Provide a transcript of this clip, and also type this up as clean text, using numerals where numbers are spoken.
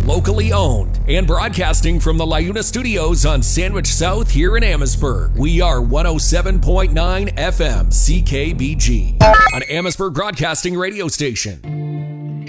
locally owned, and broadcasting from the LiUNA Studios on Sandwich South here in Amherstburg. We are 107.9 FM CKBG, an Amherstburg broadcasting radio station.